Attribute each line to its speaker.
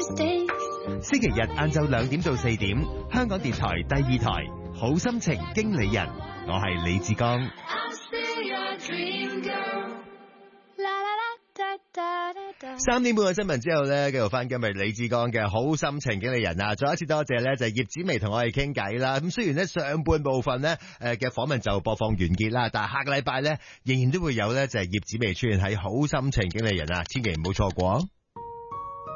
Speaker 1: 星期日晏晝2點到4點，香港電台第2台《好心情經理人》，我係李志剛。3點半嘅新聞之後咧，繼續翻今日李志剛嘅好心情經理人啊！再一次多謝咧，就係葉子薇同我哋傾偈啦。咁雖然咧上半部分咧嘅訪問就播放完結啦，但係下個禮拜咧仍然都會有咧就係葉子薇出現喺好心情經理人啊，千祈唔好錯過。